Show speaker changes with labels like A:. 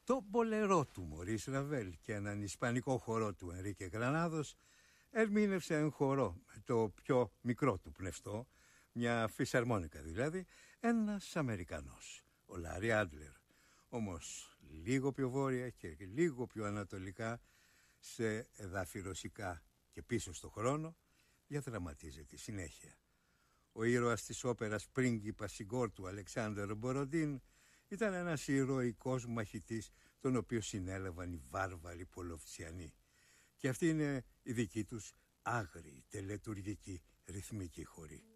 A: Το μπολερό του Μωρίς Ραβέλ και έναν ισπανικό χορό του Ενρίκε Γρανάδος ερμήνευσε εν χορό με το πιο μικρό του πνευστό, μια φυσαρμόνικα δηλαδή, ένας Αμερικανός, ο Λάρι Άντλερ. Όμως λίγο πιο βόρεια και λίγο πιο ανατολικά, σε εδάφη ρωσικά και πίσω στο χρόνο, διαδραματίζεται συνέχεια. Ο ήρωας της όπερας πρίγκιπα Σιγκόρ του Αλεξάνδρου Μποροντίν ήταν ένας ηρωικός μαχητής, τον οποίο συνέλαβαν οι βάρβαροι Πολοβτσιανοί. Και αυτή είναι η δική τους άγριη τελετουργική ρυθμική χορή.